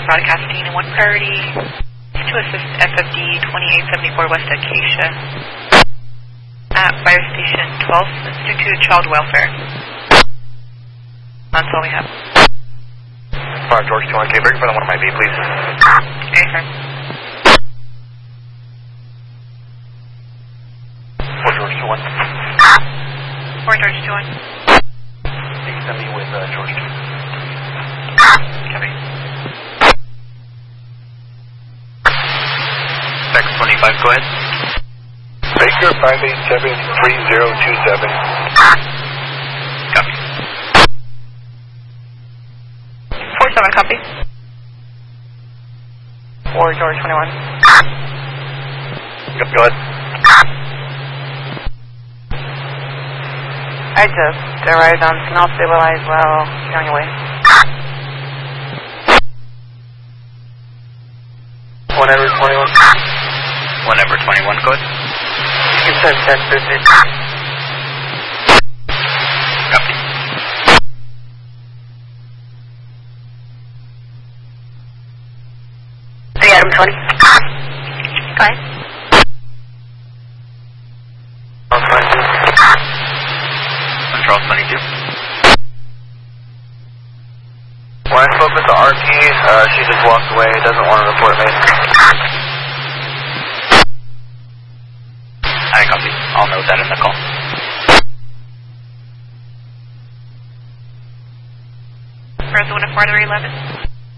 broadcasting in 1 priority to assist FFD 2874 West Acacia at Fire Station 12th Institute Child Welfare. That's all we have. Fire George 21K, break for the one of my B, please. Okay, sir. Fort George 21. Fort George 21. You can send me with George 2. Copy. Text 25, go ahead. Baker 5873027. Copy. 47, copy. Fort George 21. Yep, go ahead. I just arrived on scene, all stabilized, well, you're on your way. Whenever 21. Whenever 21, go ahead. You can send 1050. Copy. Adam 20. Go ahead. Charles 22. When I spoke with the RP, she just walked away, doesn't want to report me. I copy. I'll note that in the call. President of Farther 11.